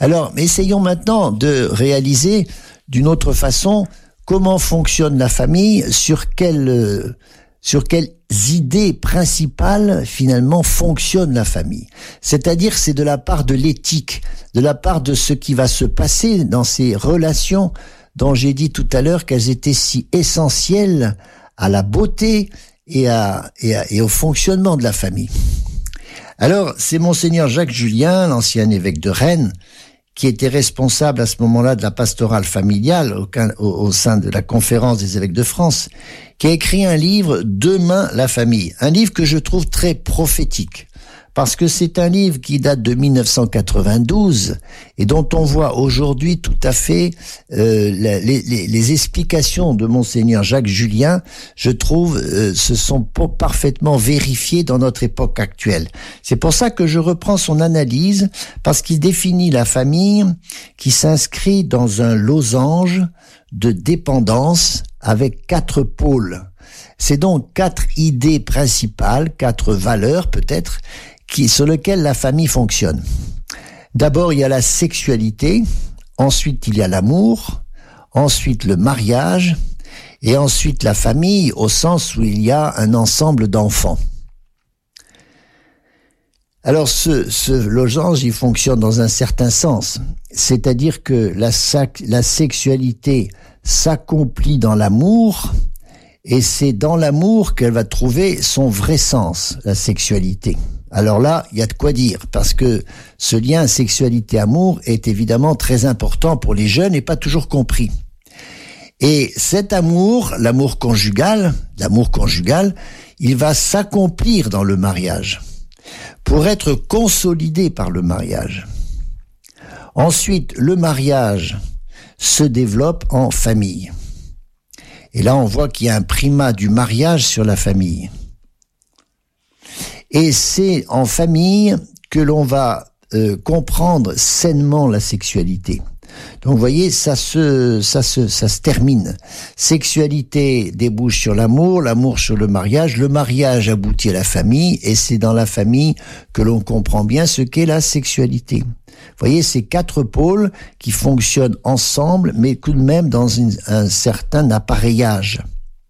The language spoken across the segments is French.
Alors, essayons maintenant de réaliser d'une autre façon comment fonctionne la famille, sur quelles idées principales finalement fonctionne la famille. C'est-à-dire c'est de la part de l'éthique, de la part de ce qui va se passer dans ces relations dont j'ai dit tout à l'heure qu'elles étaient si essentielles à la beauté et au fonctionnement de la famille. Alors, c'est Monseigneur Jacques Julien, l'ancien évêque de Rennes, qui était responsable à ce moment-là de la pastorale familiale au sein de la conférence des évêques de France, qui a écrit un livre « Demain la famille », un livre que je trouve très prophétique, parce que c'est un livre qui date de 1992 et dont on voit aujourd'hui tout à fait les explications de Monseigneur Jacques Julien, je trouve, se sont parfaitement vérifiées dans notre époque actuelle. C'est pour ça que je reprends son analyse, parce qu'il définit la famille qui s'inscrit dans un losange de dépendance avec 4 pôles. C'est donc 4 idées principales, 4 valeurs peut-être, sur lesquelles la famille fonctionne. D'abord, il y a la sexualité, ensuite il y a l'amour, ensuite le mariage, et ensuite la famille au sens où il y a un ensemble d'enfants. Alors ce losange, il fonctionne dans un certain sens, c'est-à-dire que la sexualité s'accomplit dans l'amour, et c'est dans l'amour qu'elle va trouver son vrai sens, la sexualité. Alors là, il y a de quoi dire, parce que ce lien sexualité-amour est évidemment très important pour les jeunes et pas toujours compris. Et cet amour, l'amour conjugal, il va s'accomplir dans le mariage, pour être consolidé par le mariage. Ensuite, le mariage se développe en famille. Et là, on voit qu'il y a un primat du mariage sur la famille. Et c'est en famille que l'on va comprendre sainement la sexualité. Donc, vous voyez, ça se termine. Sexualité débouche sur l'amour, l'amour sur le mariage aboutit à la famille, et c'est dans la famille que l'on comprend bien ce qu'est la sexualité. Vous voyez, ces 4 pôles qui fonctionnent ensemble, mais tout de même dans un certain appareillage.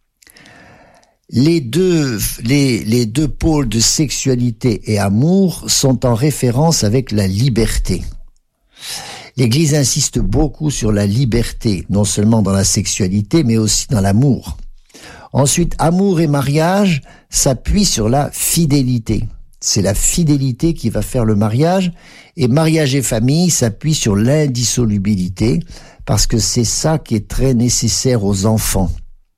Les deux pôles de sexualité et amour sont en référence avec la liberté. L'Église insiste beaucoup sur la liberté, non seulement dans la sexualité, mais aussi dans l'amour. Ensuite, amour et mariage s'appuient sur la fidélité. C'est la fidélité qui va faire le mariage, et mariage et famille s'appuient sur l'indissolubilité, parce que c'est ça qui est très nécessaire aux enfants.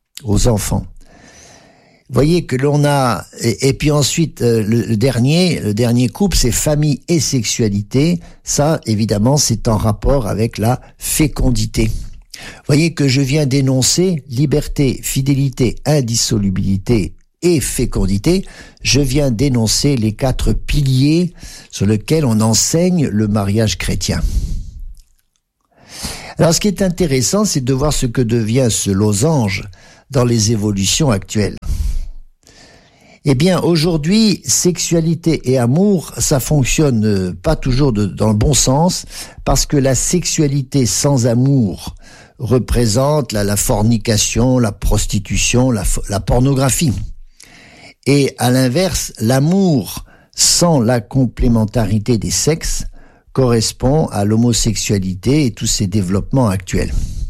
Vous voyez que l'on a, et puis ensuite, le dernier couple, c'est famille et sexualité. Ça, évidemment, c'est en rapport avec la fécondité. Vous voyez que je viens d'énoncer liberté, fidélité, indissolubilité et fécondité. Je viens d'énoncer les 4 piliers sur lesquels on enseigne le mariage chrétien. Alors, ce qui est intéressant, c'est de voir ce que devient ce losange dans les évolutions actuelles. Eh bien, aujourd'hui, sexualité et amour, ça fonctionne pas toujours dans le bon sens, parce que la sexualité sans amour représente la fornication, la prostitution, la pornographie. Et à l'inverse, l'amour sans la complémentarité des sexes correspond à l'homosexualité et tous ces développements actuels.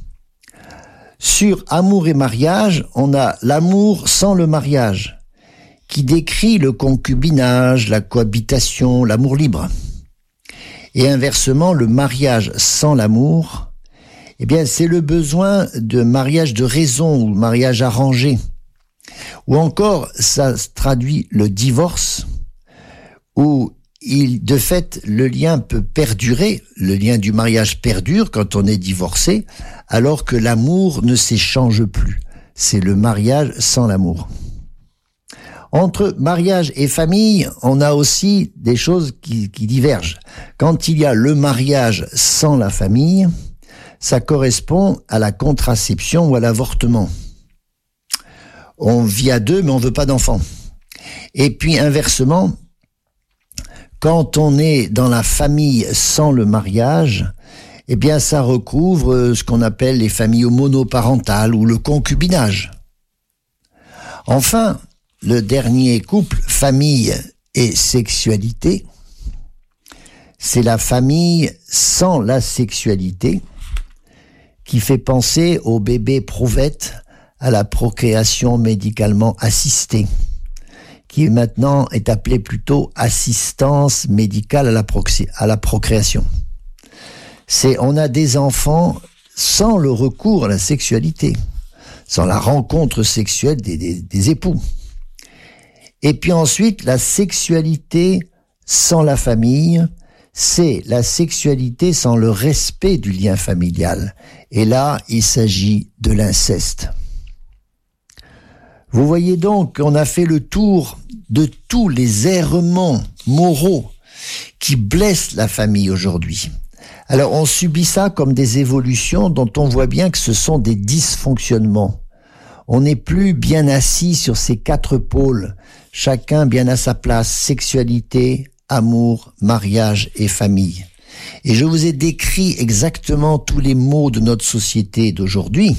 Sur amour et mariage, on a l'amour sans le mariage, qui décrit le concubinage, la cohabitation, l'amour libre. Et inversement, le mariage sans l'amour, eh bien, c'est le besoin de mariage de raison ou mariage arrangé. Ou encore, ça traduit le divorce, où de fait, le lien peut perdurer, le lien du mariage perdure quand on est divorcé, alors que l'amour ne s'échange plus. C'est le mariage sans l'amour. Entre mariage et famille, on a aussi des choses qui divergent. Quand il y a le mariage sans la famille, ça correspond à la contraception ou à l'avortement. On vit à 2, mais on veut pas d'enfants. Et puis inversement, quand on est dans la famille sans le mariage, eh bien ça recouvre ce qu'on appelle les familles monoparentales ou le concubinage. Enfin, le dernier couple, famille et sexualité, c'est la famille sans la sexualité qui fait penser au bébé prouvette, à la procréation médicalement assistée, qui maintenant est appelée plutôt assistance médicale à la procréation. On a des enfants sans le recours à la sexualité, sans la rencontre sexuelle des époux. Et puis ensuite, la sexualité sans la famille, c'est la sexualité sans le respect du lien familial. Et là, il s'agit de l'inceste. Vous voyez donc qu'on a fait le tour de tous les errements moraux qui blessent la famille aujourd'hui. Alors on subit ça comme des évolutions dont on voit bien que ce sont des dysfonctionnements. On n'est plus bien assis sur ces 4 pôles, chacun bien à sa place, sexualité, amour, mariage et famille. Et je vous ai décrit exactement tous les maux de notre société d'aujourd'hui.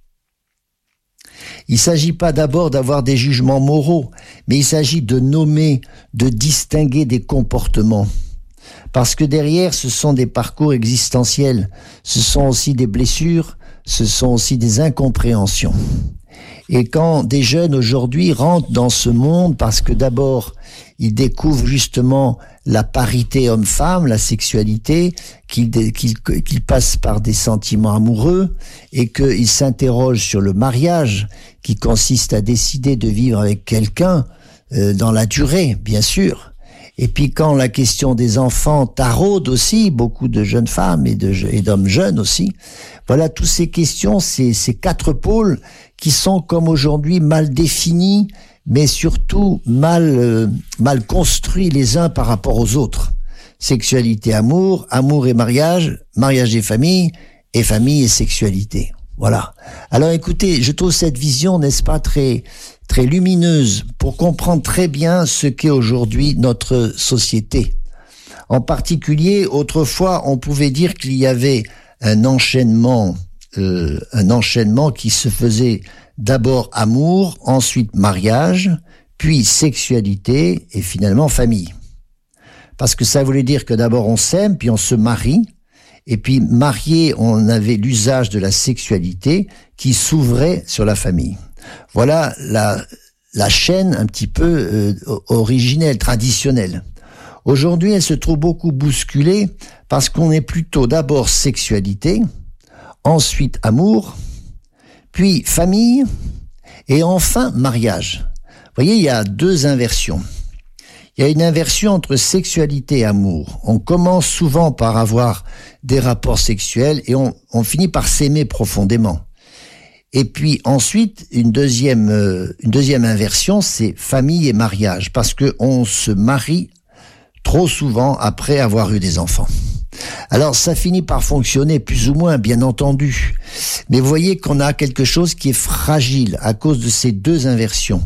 Il ne s'agit pas d'abord d'avoir des jugements moraux, mais il s'agit de nommer, de distinguer des comportements. Parce que derrière, ce sont des parcours existentiels, ce sont aussi des blessures, ce sont aussi des incompréhensions. Et quand des jeunes aujourd'hui rentrent dans ce monde, parce que d'abord, ils découvrent justement la parité homme-femme, la sexualité, qu'ils passent par des sentiments amoureux et qu'ils s'interrogent sur le mariage qui consiste à décider de vivre avec quelqu'un dans la durée, bien sûr. Et puis quand la question des enfants taraude aussi, beaucoup de jeunes femmes et d'hommes jeunes aussi, voilà, toutes ces questions, ces 4 pôles qui sont comme aujourd'hui mal définis, mais surtout mal construits les uns par rapport aux autres. Sexualité, amour, amour et mariage, mariage et famille et sexualité. Voilà. Alors écoutez, je trouve cette vision, n'est-ce pas, très lumineuse pour comprendre très bien ce qu'est aujourd'hui notre société. En particulier, autrefois, on pouvait dire qu'il y avait un enchaînement qui se faisait d'abord amour, ensuite mariage, puis sexualité et finalement famille. Parce que ça voulait dire que d'abord on s'aime, puis on se marie, et puis marié, on avait l'usage de la sexualité qui s'ouvrait sur la famille. Voilà la chaîne un petit peu originelle, traditionnelle. Aujourd'hui, elle se trouve beaucoup bousculée parce qu'on est plutôt d'abord sexualité, ensuite amour, puis famille et enfin mariage. Vous voyez, il y a 2 inversions. Il y a une inversion entre sexualité et amour. On commence souvent par avoir des rapports sexuels et on finit par s'aimer profondément. Et puis ensuite, une deuxième inversion, c'est famille et mariage, parce que on se marie trop souvent après avoir eu des enfants. Alors ça finit par fonctionner plus ou moins, bien entendu. Mais vous voyez qu'on a quelque chose qui est fragile à cause de ces 2 inversions.